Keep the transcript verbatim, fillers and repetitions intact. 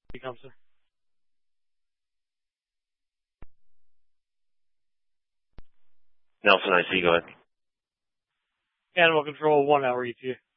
Thompson. Nelson, I see. Go ahead. Animal Control, one hour E T A.